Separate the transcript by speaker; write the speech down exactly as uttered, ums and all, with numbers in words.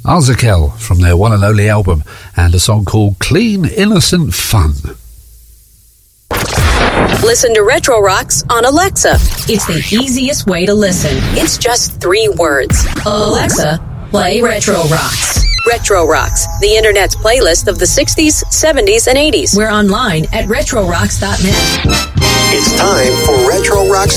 Speaker 1: Arzakel from their one and only album, and a song called Clean Innocent Fun.
Speaker 2: Listen to Retro Rocks on Alexa. It's the easiest way to listen. It's just three words. Alexa, play Retro Rocks. Retro Rocks, the internet's playlist of the sixties, seventies, and eighties. We're online at retro rocks dot net.
Speaker 3: It's time for Retro Rocks